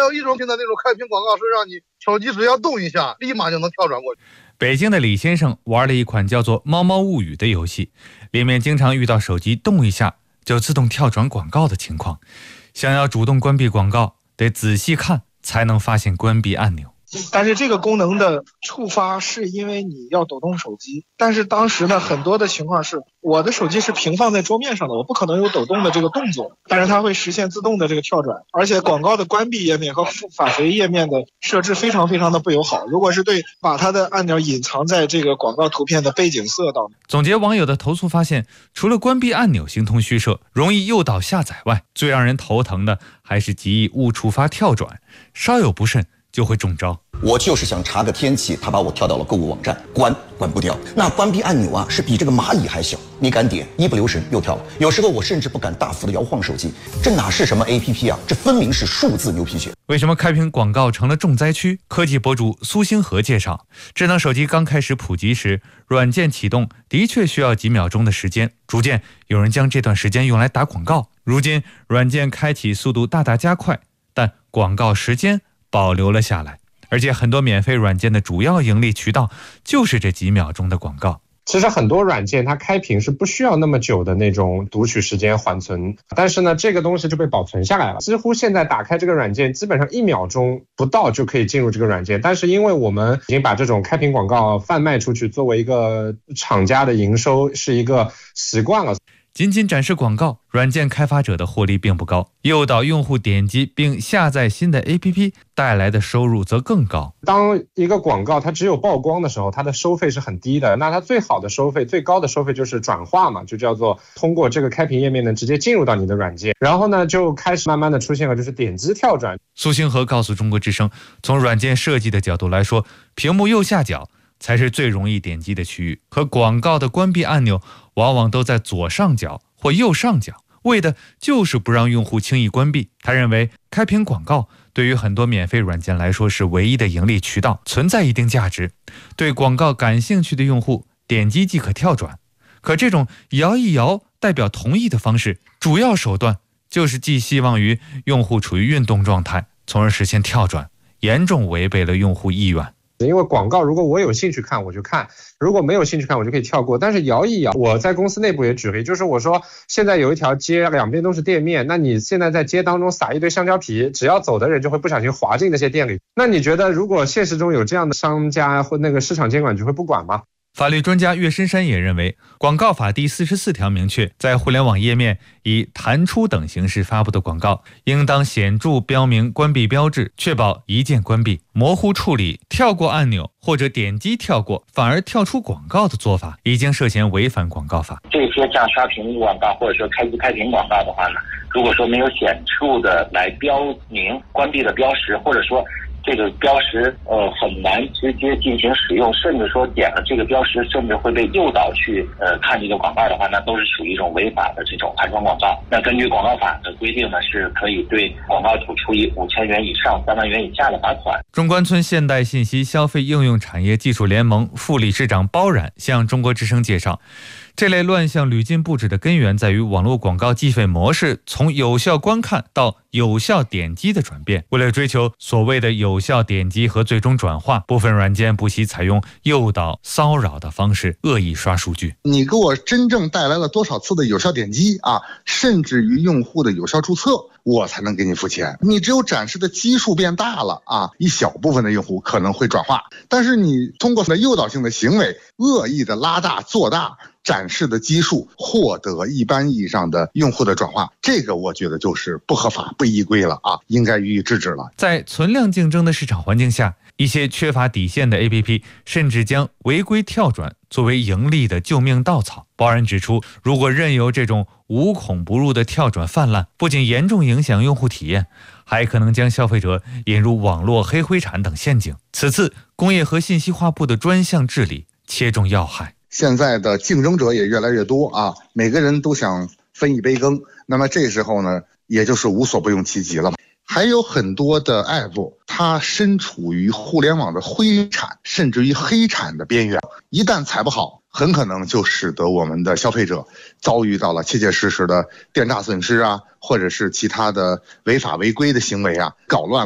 有一种现在那种开屏广告是让你手机只要动一下，立马就能跳转过去。 北京的李先生玩了一款叫做《猫猫物语》的游戏，里面经常遇到手机动一下就自动跳转广告的情况。想要主动关闭广告，得仔细看才能发现关闭按钮。 但是这个功能的触发是因为你要抖动手机，但是当时呢，很多的情况是我的手机是平放在桌面上的，我不可能有抖动的这个动作，但是它会实现自动的这个跳转，而且广告的关闭页面和返回页面的设置非常非常的不友好。如果是把它的按钮隐藏在这个广告图片的背景色当中。 总结网友的投诉发现，除了关闭按钮形同虚设，容易诱导下载外，最让人头疼的还是极易误触发跳转，稍有不慎就会中招。 我就是想查个天气，他把我跳到了购物网站，关不掉。那关闭按钮啊，是比这个蚂蚁还小，你敢点，一不留神又跳了。有时候我甚至不敢大幅的摇晃手机，这哪是什么 APP 啊，这分明是数字牛皮癣。 为什么开屏广告成了重灾区？科技博主苏星河介绍，智能手机刚开始普及时，软件启动的确需要几秒钟的时间，逐渐有人将这段时间用来打广告。如今软件开启速度大大加快，但广告时间保留了下来，而且很多免费软件的主要盈利渠道就是这几秒钟的广告。 其实很多软件它开屏是不需要那么久的那种读取时间缓存，但是呢这个东西就被保存下来了。几乎现在打开这个软件基本上1秒钟不到就可以进入这个软件，但是因为我们已经把这种开屏广告贩卖出去，作为一个厂家的营收是一个习惯了。 仅仅展示广告，软件开发者的获利并不高，诱导用户点击并下载新的 APP 带来的收入则更高。 当一个广告它只有曝光的时候，它的收费是很低的，那它最好的收费，最高的收费就是转化嘛，就叫做通过这个开屏页面呢直接进入到你的软件，然后呢就开始慢慢的出现了就是点击跳转。 苏星河告诉中国之声，从软件设计的角度来说，屏幕右下角才是最容易点击的区域，可广告的关闭按钮往往都在左上角或右上角，为的就是不让用户轻易关闭。他认为开屏广告对于很多免费软件来说是唯一的盈利渠道，存在一定价值，对广告感兴趣的用户点击即可跳转。可这种摇一摇代表同意的方式，主要手段就是寄希望于用户处于运动状态，从而实现跳转，严重违背了用户意愿。 因为广告如果我有兴趣看我就看，如果没有兴趣看我就可以跳过，但是摇一摇，我在公司内部也举例，就是我说现在有一条街两边都是店面，那你现在在街当中撒一堆香蕉皮，只要走的人就会不小心滑进那些店里，那你觉得如果现实中有这样的商家或那个市场监管局会不管吗？ 法律专家岳深山也认为，广告法第44条明确，在互联网页面以弹出等形式发布的广告，应当显著标明关闭标志，确保一键关闭。模糊处理、跳过按钮或者点击跳过反而跳出广告的做法，已经涉嫌违反广告法。 这些像刷屏广告或者说开屏广告的话呢，如果说没有显著的来标明关闭的标识，或者说这个标识很难直接进行使用，甚至说点了这个标识甚至会被诱导去看这个广告的话，那都是属于一种违法的这种弹窗广告。那根据广告法的规定呢，是可以对广告主处以5000元以上3万元以下的罚款。 中关村现代信息消费应用产业技术联盟副理事长包冉向中国之声介绍，这类乱象屡禁不止的根源在于网络广告计费模式从有效观看到有效点击的转变。为了追求所谓的有效点击和最终转化，部分软件不惜采用诱导、骚扰的方式恶意刷数据。 你给我真正带来了多少次的有效点击啊，甚至于用户的有效注册，我才能给你付钱。你只有展示的基数变大了啊，一小部分的用户可能会转化，但是你通过诱导性的行为，恶意的拉大做大展示的基数，获得一般意义上的用户的转化，这个我觉得就是不合法不依规了啊，应该予以制止了。 在存量竞争的市场环境下，一些缺乏底线的 APP 甚至将违规跳转作为盈利的救命稻草。包冉指出，如果任由这种无孔不入的跳转泛滥，不仅严重影响用户体验，还可能将消费者引入网络黑灰产等陷阱。此次工业和信息化部的专项治理切中要害。 现在的竞争者也越来越多啊，每个人都想分一杯羹，那么这时候呢，也就是无所不用其极了。还有很多的 app 它身处于互联网的灰产甚至于黑产的边缘，一旦踩不好，很可能就使得我们的消费者遭遇到了切切实实的电诈损失啊，或者是其他的违法违规的行为啊，搞乱了